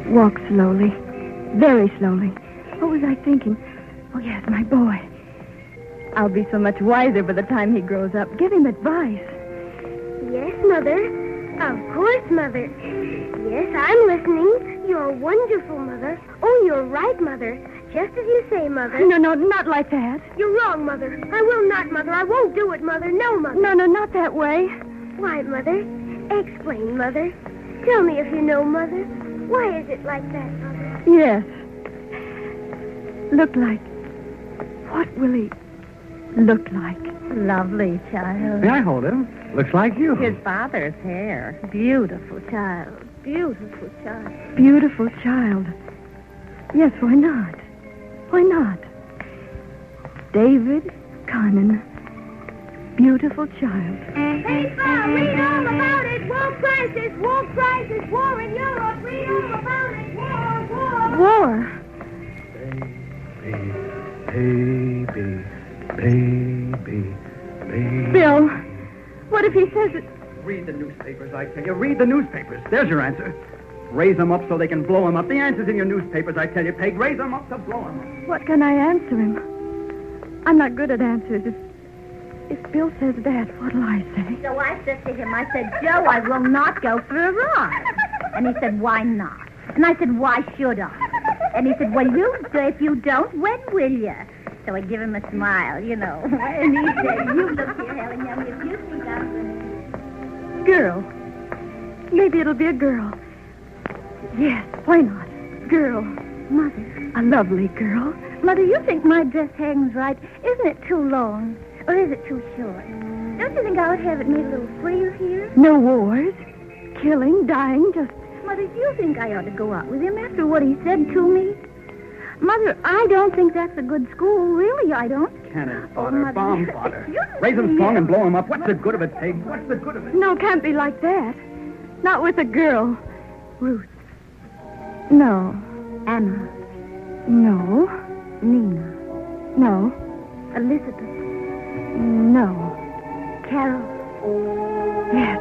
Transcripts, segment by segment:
Walk slowly. Very slowly. What was I thinking? Oh, yes, my boy. I'll be so much wiser by the time he grows up. Give him advice. Yes, Mother. Of course, Mother. Yes, I'm listening. You're wonderful, Mother. Oh, you're right, Mother. Just as you say, Mother. No, not like that. You're wrong, Mother. I will not, Mother. I won't do it, Mother. No, Mother. No, not that way. Why, Mother? Explain, Mother. Tell me if you know, Mother. Why is it like that, Mother? Yes. Look like. What will he look like? Lovely child. May I hold him? Looks like you. His father's hair. Beautiful child. Beautiful child. Beautiful child. Yes, why not? Why not? David Conan. Beautiful child. Baseball, read all about it. War crisis, war in Europe. Read all about it. War. Baby. Bill, what if he says it? Read the newspapers, I tell you. Read the newspapers. There's your answer. Raise them up so they can blow them up. The answer's in your newspapers, I tell you, Peg. Raise them up to blow them up. What can I answer him? I'm not good at answers. If Bill says that, what'll I say? So I said to him, I said, Joe, I will not go for a ride. And he said, why not? And I said, why should I? And he said, well, if you don't, when will you? So I give him a smile, you know. And he said, you look here, Helen Young, if you think I'm... Girl. Maybe it'll be a girl. Yes, why not? Girl. Mother. A lovely girl. Mother, you think my dress hangs right? Isn't it too long? Or is it too short? Don't you think I would have it made a little freer here? No wars. Killing, dying, just... Mother, do you think I ought to go out with him after what he said to me? Mother, I don't think that's a good school. Really, I don't. Cannon Oh, fodder, Mother. bomb fodder. You- Raise them strong and blow them up. What's the good of it, Peg? What's the good of it? No, can't be like that. Not with a girl. Ruth. No. Anna. No. Nina. No. Elizabeth. No. Carol. Yes.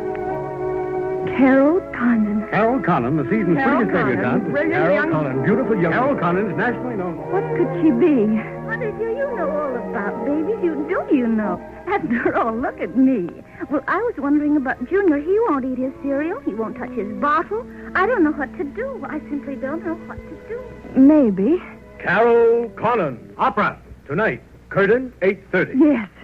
Carol Conan. Carol Conan, the season's Carol prettiest Conan, debutante. brilliant Carol young- Conan, beautiful young. Carol Conan's nationally known. What could she be? Mother, do you know all about babies? You know. After all, look at me. Well, I was wondering about Junior. He won't eat his cereal. He won't touch his bottle. I don't know what to do. I simply don't know what to do. Maybe. Carol Conan, opera, tonight, curtain, 8:30. Yes.